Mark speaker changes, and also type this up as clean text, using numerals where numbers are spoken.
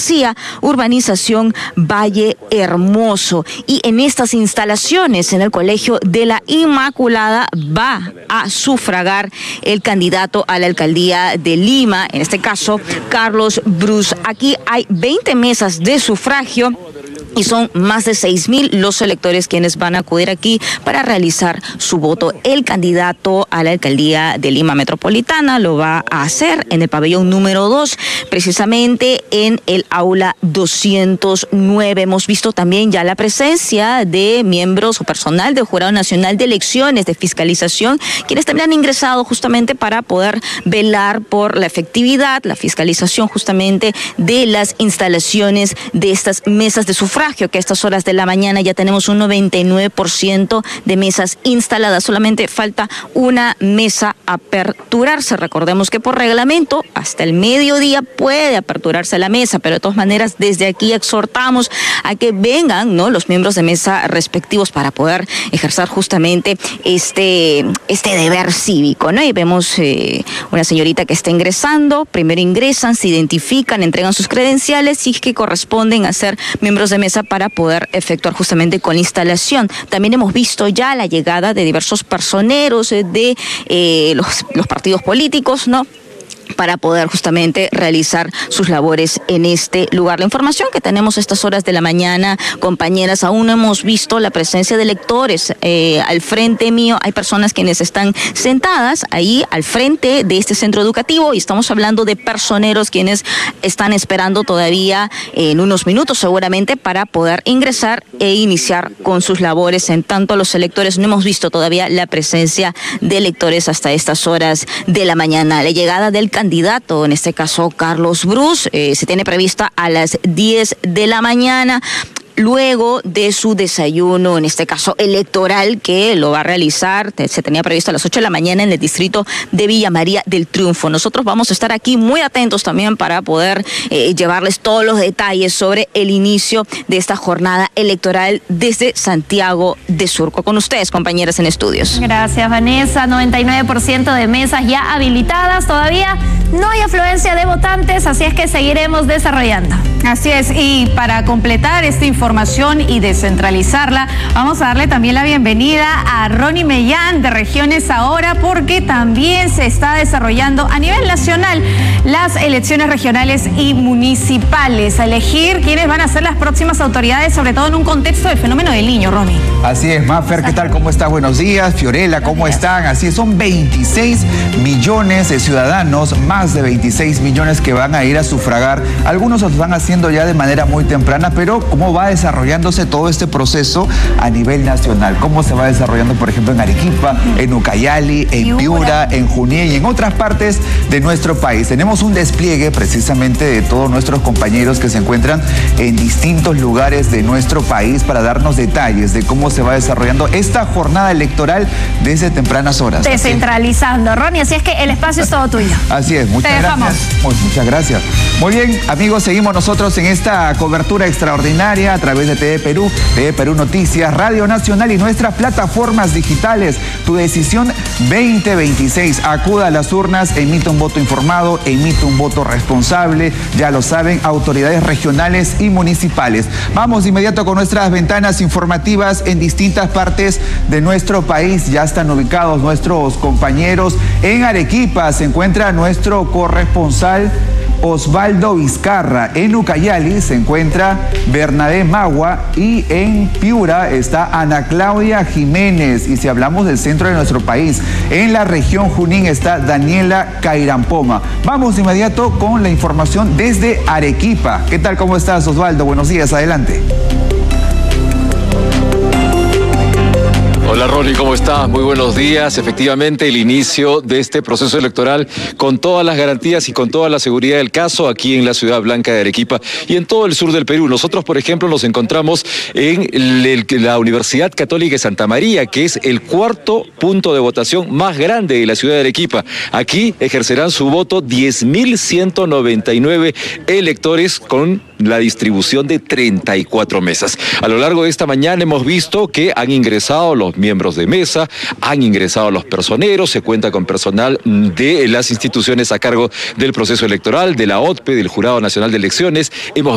Speaker 1: García, urbanización Valle Hermoso. Y en estas instalaciones, en el Colegio de la Inmaculada, va a sufragar el candidato a la alcaldía de Lima, en este caso, Carlos Brus. Aquí hay 20 mesas de sufragio y son más de 6,000 los electores quienes van a acudir aquí para realizar su voto. El candidato a la alcaldía de Lima Metropolitana lo va a hacer en el pabellón número 2, precisamente en el aula 209. Hemos visto también ya la presencia de miembros o personal del Jurado Nacional de Elecciones de Fiscalización, quienes también han ingresado justamente para poder velar por la efectividad, la fiscalización justamente de las instalaciones de estas mesas de sufragio, que a estas horas de la mañana ya tenemos un 99% de mesas instaladas. Solamente falta una mesa aperturarse. Recordemos que por reglamento hasta el mediodía puede aperturarse la mesa, pero de todas maneras desde aquí exhortamos a que vengan, ¿no?, los miembros de mesa respectivos para poder ejercer justamente este deber cívico, ¿no? Y vemos una señorita que está ingresando. Primero ingresan, se identifican, entregan sus credenciales y que corresponden a ser miembros de mesa para poder efectuar justamente con la instalación. También hemos visto ya la llegada de diversos personeros de los partidos políticos, ¿no?, para poder justamente realizar sus labores en este lugar. La información que tenemos a estas horas de la mañana, compañeras, aún no hemos visto la presencia de electores. Al frente mío hay personas quienes están sentadas ahí al frente de este centro educativo y estamos hablando de personeros quienes están esperando todavía en unos minutos seguramente para poder ingresar e iniciar con sus labores. En tanto, los electores no hemos visto todavía la presencia de electores hasta estas horas de la mañana. La llegada del candidato, en este caso Carlos Brus, se tiene prevista a las 10 de la mañana. Luego de su desayuno, en este caso electoral, que lo va a realizar, se tenía previsto a las 8 de la mañana en el distrito de Villa María del Triunfo. Nosotros vamos a estar aquí muy atentos también para poder llevarles todos los detalles sobre el inicio de esta jornada electoral desde Santiago de Surco. Con ustedes, compañeras en estudios.
Speaker 2: Gracias, Vanessa. 99% de mesas ya habilitadas. Todavía no hay afluencia de votantes, así es que seguiremos desarrollando.
Speaker 3: Así es, y para completar esta información y descentralizarla, vamos a darle también la bienvenida a Ronnie Mellán de Regiones Ahora, porque también se está desarrollando a nivel nacional las elecciones regionales y municipales, a elegir quiénes van a ser las próximas autoridades, sobre todo en un contexto del fenómeno del Niño, Ronnie.
Speaker 4: Así es, Mafer, ¿qué tal? ¿Cómo estás? Buenos días. Fiorella, ¿cómo están? Así es, son 26 millones de ciudadanos, más de 26 millones que van a ir a sufragar. Algunos los van haciendo ya de manera muy temprana, pero ¿cómo va desarrollándose todo este proceso a nivel nacional? ¿Cómo se va desarrollando, por ejemplo, en Arequipa, en Ucayali, en Piura, en Junín y en otras partes de nuestro país? Tenemos un despliegue precisamente de todos nuestros compañeros que se encuentran en distintos lugares de nuestro país para darnos detalles de cómo se va desarrollando esta jornada electoral desde tempranas horas.
Speaker 2: Descentralizando, Ronnie, así es que el espacio es todo tuyo.
Speaker 4: Así es, muchas gracias. Muchas gracias. Muy bien, amigos, seguimos nosotros en esta cobertura extraordinaria a través de TV Perú Noticias, Radio Nacional y nuestras plataformas digitales. Tu decisión 2026. Acuda a las urnas, emite un voto informado, emite un voto responsable. Ya lo saben, autoridades regionales y municipales. Vamos de inmediato con nuestras ventanas informativas en distintas partes de nuestro país. Ya están ubicados nuestros compañeros. En Arequipa se encuentra nuestro corresponsal Osvaldo Vizcarra. En Ucayali se encuentra Bernabé Magua y en Piura está Ana Claudia Jiménez. Y si hablamos del centro de nuestro país, en la región Junín está Daniela Cairampoma. Vamos de inmediato con la información desde Arequipa. ¿Qué tal? ¿Cómo estás, Osvaldo? Buenos días, adelante.
Speaker 5: Hola Ronnie, ¿cómo estás? Muy buenos días. Efectivamente, el inicio de este proceso electoral con todas las garantías y con toda la seguridad del caso aquí en la ciudad blanca de Arequipa y en todo el sur del Perú. Nosotros, por ejemplo, nos encontramos en la Universidad Católica de Santa María, que es el cuarto punto de votación más grande de la ciudad de Arequipa. Aquí ejercerán su voto 10.199 electores con la distribución de 34 mesas. A lo largo de esta mañana hemos visto que han ingresado los miembros de mesa, han ingresado los personeros, se cuenta con personal de las instituciones a cargo del proceso electoral, de la OTPE, del Jurado Nacional de Elecciones. Hemos